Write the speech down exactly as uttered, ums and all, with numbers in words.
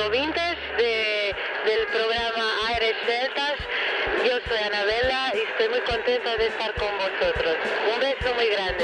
equipo Vintage de, del programa Aires Celtas. Yo soy Anabela y estoy muy contenta de estar con vosotros. Un beso muy grande.